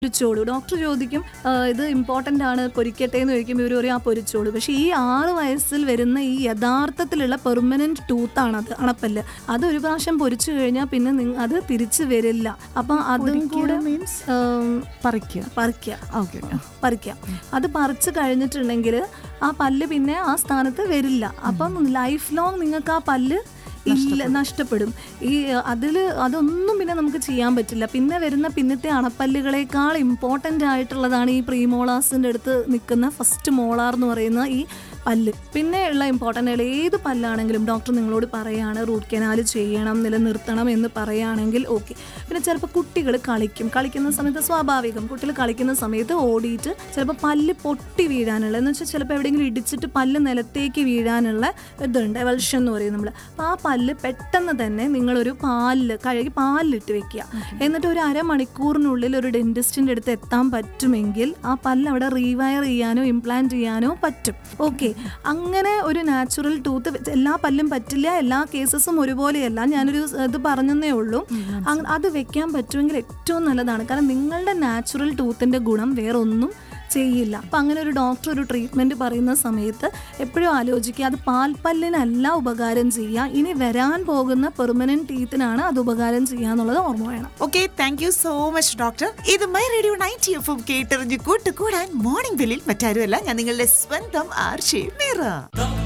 പൊരിച്ചോളൂ. Doctor ചോദിക്കും ഇത് important ആണ് പൊരിക്കട്ടെ എന്ന് ചോദിക്കുമ്പോൾ ഇവർ പറയും പൊരിച്ചോളൂ. പക്ഷേ ഈ 6 വയസ്സിൽ വരുന്ന ഈ യഥാർത്ഥത്തിലുള്ള പെർമനന്റ് ടൂത്താണത്, അണപ്പല്ല്. അത് ഒരു പ്രാവശ്യം പൊരിച്ചു കഴിഞ്ഞാൽ പിന്നെ അത് തിരിച്ചു വരില്ല. അപ്പം അതും കൂടെ മീൻസ് പറിക്കുക. അത് പറിച്ചു കഴിഞ്ഞിട്ടുണ്ടെങ്കിൽ ആ പല്ല് പിന്നെ ആ സ്ഥാനത്ത് വരില്ല. അപ്പം ലൈഫ് ലോങ് നിങ്ങൾക്ക് ആ പല്ല് നഷ്ടപ്പെടും. അതൊന്നും പിന്നെ നമുക്ക് ചെയ്യാൻ പറ്റില്ല. പിന്നെ വരുന്ന പിന്നത്തെ അണപ്പല്ലുകളെക്കാൾ ഇമ്പോർട്ടൻ്റ് ആയിട്ടുള്ളതാണ് ഈ പ്രീമോളാസിൻ്റെ അടുത്ത് നിൽക്കുന്ന ഫസ്റ്റ് മോളാർ എന്ന് പറയുന്ന ഈ പല്ല്. പിന്നെ ഉള്ള ഇമ്പോർട്ടൻ്റ് ഏത് പല്ലാണെങ്കിലും ഡോക്ടർ നിങ്ങളോട് പറയുകയാണ് റൂട്ട് കനാൽ ചെയ്യണം, നിലനിർത്തണം എന്ന് പറയുകയാണെങ്കിൽ ഓക്കെ. പിന്നെ ചിലപ്പോൾ കുട്ടികൾ കളിക്കുന്ന സമയത്ത് സ്വാഭാവികം കുട്ടികൾ കളിക്കുന്ന സമയത്ത് ഓടിയിട്ട് ചിലപ്പോൾ പല്ല് പൊട്ടി വീഴാനുള്ള, എന്ന് വെച്ചാൽ ചിലപ്പോൾ എവിടെയെങ്കിലും ഇടിച്ചിട്ട് പല്ല് നിലത്തേക്ക് വീഴാനുള്ള ഇതുണ്ട്, എവൽഷൻ എന്ന് പറയും നമ്മൾ. അപ്പോൾ ആ പല്ല് പെട്ടെന്ന് തന്നെ നിങ്ങളൊരു കഴുകി പാലിലിട്ട് വെക്കുക. എന്നിട്ട് ഒരു അരമണിക്കൂറിനുള്ളിൽ ഒരു ഡെന്റിസ്റ്റിൻ്റെ അടുത്ത് എത്താൻ പറ്റുമെങ്കിൽ ആ പല്ല് അവിടെ റീവയർ ചെയ്യാനോ ഇംപ്ലാന്റ് ചെയ്യാനോ പറ്റും. ഓക്കെ, അങ്ങനെ ഒരു നാച്ചുറൽ ടൂത്ത് എല്ലാ പല്ലും പറ്റില്ല, എല്ലാ കേസസും ഒരുപോലെയല്ല. ഞാനൊരു ഇത് പറഞ്ഞതേ ഉള്ളൂ. അത് വെക്കാൻ പറ്റുമെങ്കിൽ ഏറ്റവും നല്ലതാണ്. കാരണം നിങ്ങളുടെ നാച്ചുറൽ ടൂത്തിൻ്റെ ഗുണം വേറൊന്നും ചെയ്യില്ല. അപ്പം അങ്ങനെ ഒരു ഡോക്ടർ ഒരു ട്രീറ്റ്മെൻറ്റ് പറയുന്ന സമയത്ത് എപ്പോഴും ആലോചിക്കുക, അത് പാൽപ്പല്ലിനല്ല ഉപകാരം ചെയ്യുക, ഇനി വരാൻ പോകുന്ന പെർമനന്റ് ടീത്തിനാണ് അത് ഉപകാരം ചെയ്യുക എന്നുള്ളത് ഓർമ്മ വേണം. Okay, thank you so much doctor. ഇത് മൈ റേഡിയോ 90 FM കേട്ടറിഞ്ഞ് കൂട്ടുകൂടാൻ മോർണിംഗ് ബെല്ലിൽ മറ്റാരുമല്ല, ഞാൻ നിങ്ങളുടെ സ്വന്തം ആർഷി മീറ.